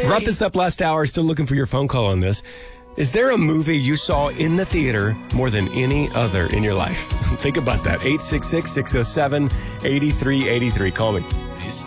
brought this up last hour. Still looking for your phone call on this. Is there a movie you saw in the theater more than any other in your life? Think about that. 866-607-8383. Call me.